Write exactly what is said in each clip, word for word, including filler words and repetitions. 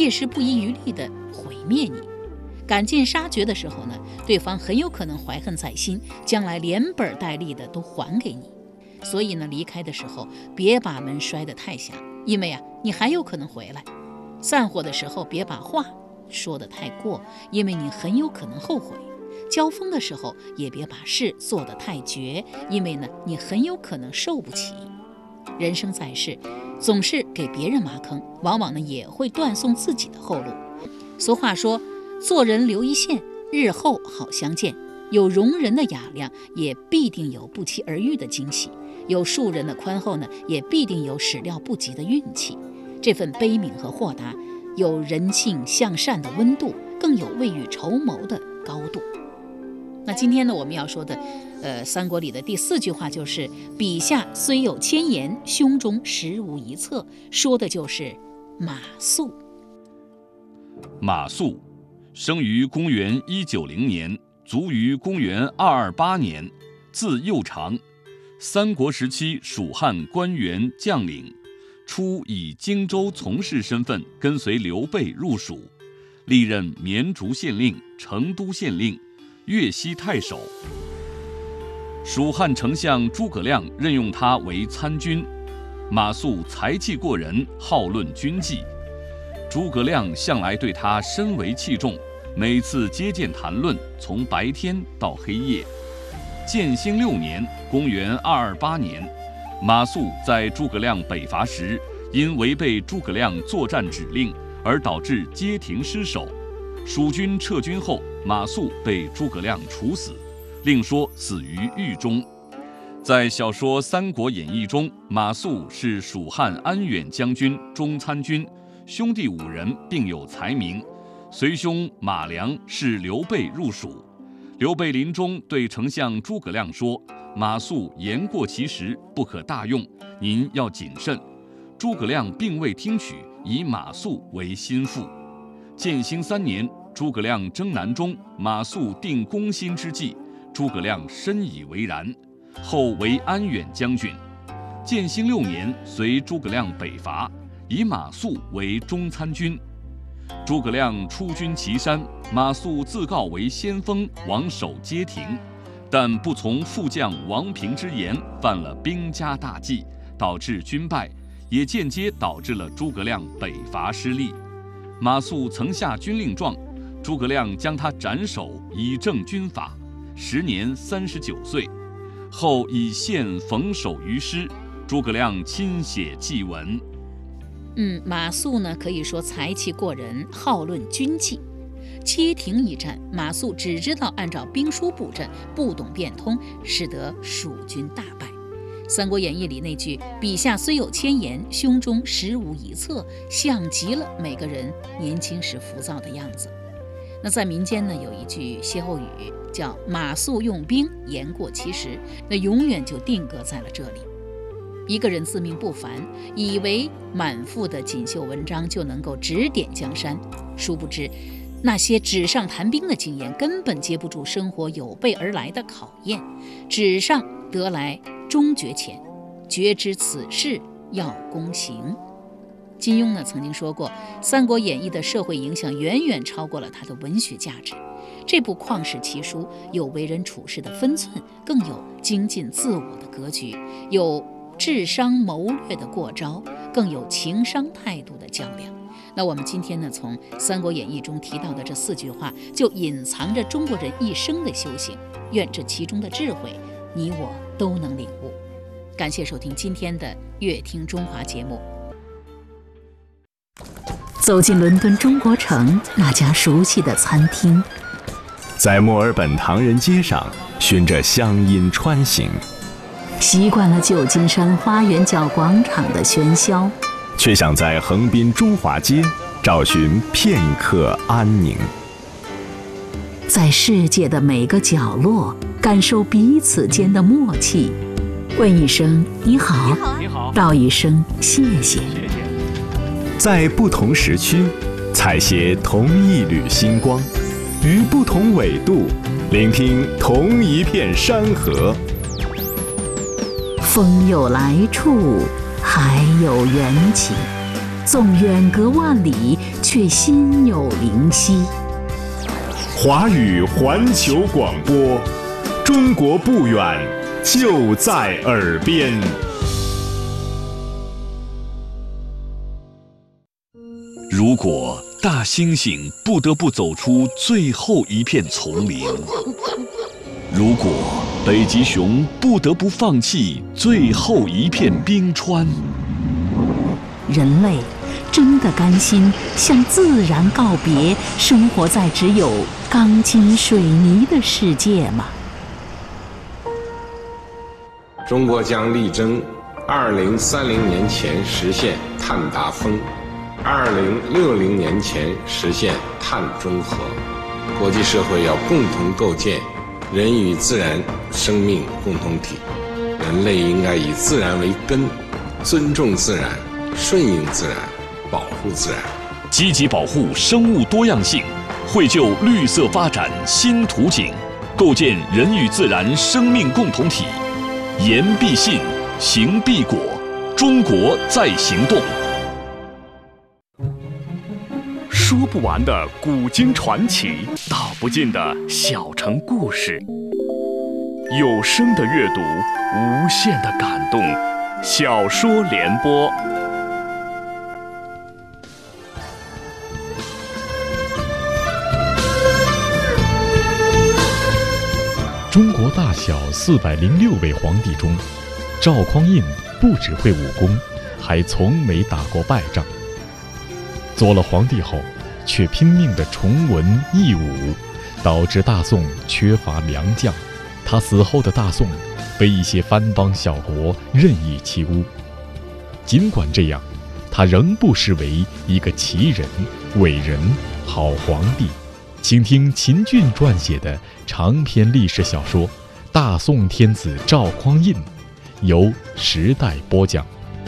届时不遗余力地毁灭你。赶尽杀绝的时候呢，对方很有可能怀恨在心，将来连本带利的都还给你。所以呢，离开的时候别把门摔得太响，因为啊，你还有可能回来。散伙的时候别把话说得太过，因为你很有可能后悔。交锋的时候也别把事做得太绝，因为呢，你很有可能受不起。人生在世，总是给别人挖坑，往往呢也会断送自己的后路。俗话说，做人留一线，日后好相见。有容人的雅量，也必定有不期而遇的惊喜；有恕人的宽厚呢，也必定有始料不及的运气。这份悲悯和豁达，有人性向善的温度，更有未雨绸缪的高度。那今天呢，我们要说的，呃，三国里的第四句话就是“笔下虽有千言，胸中实无一策”，说的就是马谡。 马谡，生于公元一九零年，卒于公元二二八年，字幼长，三国时期蜀汉官员将领，初以荆州从事身份跟随刘备入蜀，历任绵竹县令、成都县令、越西太守。蜀汉丞相诸葛亮任用他为参军。马谡才气过人，好论军纪。诸葛亮向来对他深为器重，每次接见谈论，从白天到黑夜。建兴六年，公元二二八年，马谡在诸葛亮北伐时，因违背诸葛亮作战指令，而导致街亭失守。蜀军撤军后，马谡被诸葛亮处死，另说死于狱中。在小说《三国演义》中，马谡是蜀汉安远将军、中参军，兄弟五人并有才名。随兄马良是刘备入蜀，刘备临终对丞相诸葛亮说：“马谡言过其实，不可大用，您要谨慎。”诸葛亮并未听取，以马谡为心腹。建兴三年，诸葛亮征南中，马谡定攻心之计，诸葛亮深以为然，后为安远将军。建兴六年，随诸葛亮北伐，以马谡为中参军。诸葛亮出军祁山，马谡自告为先锋，王守街亭，但不从副将王平之言，犯了兵家大忌，导致军败，也间接导致了诸葛亮北伐失利。马谡曾下军令状，诸葛亮将他斩首，以正军法。时年三十九岁，后以献冯守于师，诸葛亮亲写祭文。 嗯，马谡呢可以说才气过人，好论军纪。街亭一战，马谡只知道按照兵书布阵，不懂变通，使得蜀军大败。《三国演义》里那句“笔下虽有千言，胸中实无一策”，像极了每个人年轻时浮躁的样子。那在民间呢，有一句歇后语叫“马谡用兵，言过其实”，那永远就定格在了这里。一个人自命不凡，以为满腹的锦绣文章就能够指点江山，殊不知那些纸上谈兵的经验根本接不住生活有备而来的考验。纸上得来终觉浅，绝知此事要躬行。金庸呢曾经说过，《三国演义》的社会影响远远超过了它的文学价值。这部旷世奇书有为人处事的分寸，更有精进自我的格局，有智商谋略的过招，更有情商态度的较量。那我们今天呢，从《三国演义》中提到的这四句话，就隐藏着中国人一生的修行。愿这其中的智慧，你我都能领悟。感谢收听今天的《乐听中华》节目。走进伦敦中国城那家熟悉的餐厅， 在墨尔本唐人街上循着乡音穿行， 习惯了旧金山花园角广场的喧嚣， 却想在横滨中华街找寻片刻安宁。 在世界的每个角落感受彼此间的默契，问一声你好， 你好， 道一声谢谢。 在不同时区采撷同一缕星光，于不同纬度聆听同一片山河。 风有来处，海有缘起， 纵远隔万里，却心有灵犀。 华语环球广播，中国不远，就在耳边。 如果大猩猩不得不走出最后一片丛林，如果北极熊不得不放弃最后一片冰川， 人类真的甘心向自然告别，生活在只有钢筋水泥的世界吗？ 中国将力争二零三零年前实现碳达峰，二零六零年前实现碳中和。国际社会要共同构建人与自然生命共同体，人类应该以自然为根，尊重自然，顺应自然，保护自然， 积极保护生物多样性，绘就绿色发展新图景，构建人与自然生命共同体。言必信，行必果，中国在行动。 说不完的古今传奇，道不尽的小城故事。有声的阅读，无限的感动。小说联播。 中国大小四百零六位皇帝中，赵匡胤不只会武功，还从没打过败仗。做了皇帝后，却拼命地崇文抑武，导致大宋缺乏良将。他死后的大宋被一些藩邦小国任意欺污。尽管这样，他仍不失为一个奇人、伟人、好皇帝。请听秦俊撰写的长篇历史小说《大宋天子赵匡胤》，由时代播讲。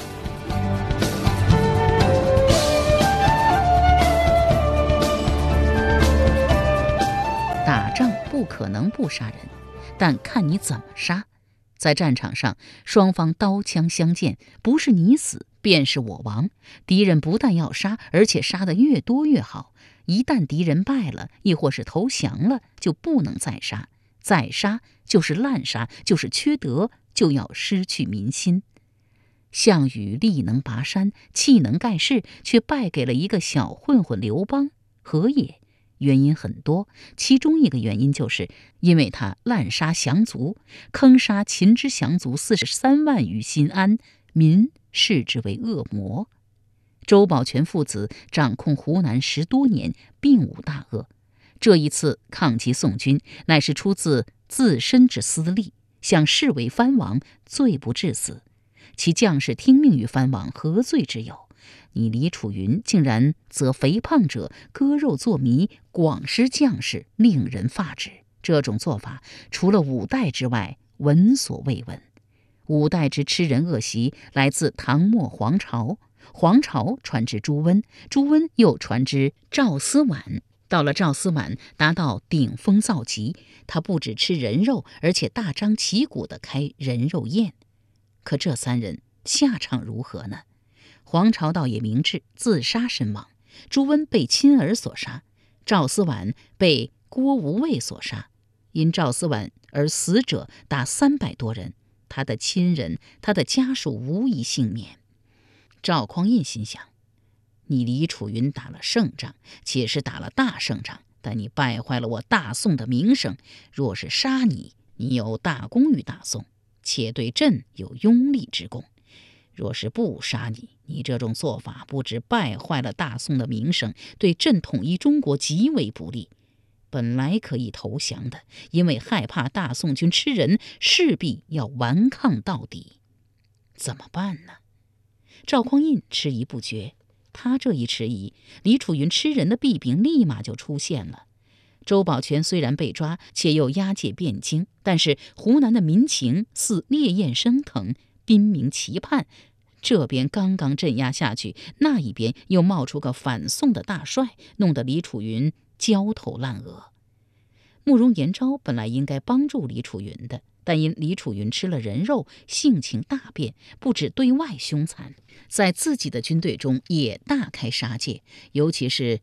打仗不可能不杀人，但看你怎么杀。在战场上，双方刀枪相见，不是你死便是我亡。敌人不但要杀，而且杀得越多越好。一旦敌人败了，亦或是投降了，就不能再杀，再杀就是滥杀，就是缺德，就要失去民心。项羽力能拔山，气能盖世，却败给了一个小混混刘邦，何也？原因很多，其中一个原因就是因为他滥杀降卒，坑杀秦之降卒四十三万于新安，民视之为恶魔。周保全父子掌控湖南十多年，并无大恶。这一次抗击宋军，乃是出自自身之私利，想视为藩王，罪不至死。其将士听命于藩王，何罪之有？你李楚云竟然择肥胖者割肉做糜，广施将士，令人发指。这种做法，除了五代之外，闻所未闻。五代之吃人恶习，来自唐末黄巢。黄巢传之朱温，朱温又传之赵思琬。到了赵思琬，达到顶峰造极，他不只吃人肉，而且大张旗鼓地开人肉宴。可这三人下场如何呢？黄巢倒也明智，自杀身亡；朱温被亲儿所杀，赵思琬被郭无畏所杀。因赵思琬而死者达三百多人，他的亲人、他的家属无一幸免。赵匡胤心想，你李楚云打了胜仗，且是打了大胜仗，但你败坏了我大宋的名声。若是杀你，你有大功于大宋，且对朕有拥立之功；若是不杀你，你这种做法不只败坏了大宋的名声，对朕统一中国极为不利。本来可以投降的，因为害怕大宋军吃人，势必要顽抗到底。怎么办呢？赵匡胤迟疑不决，他这一迟疑，李楚云吃人的弊病立马就出现了。周保全虽然被抓，且又押解汴京，但是湖南的民情似烈焰升腾，兵民齐叛。这边刚刚镇压下去，那一边又冒出个反宋的大帅，弄得李楚云焦头烂额。慕容延昭本来应该帮助李楚云的， 但因李楚云吃了人肉，性情大变，不止对外凶残，在自己的军队中也大开杀戒，尤其是